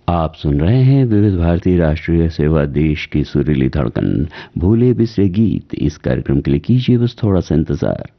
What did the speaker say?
आप सुन रहे हैं विविध भारती राष्ट्रीय सेवा, देश की सुरीली धड़कन। भूले बिसरे गीत, इस कार्यक्रम के लिए कीजिए बस थोड़ा सा इंतजार।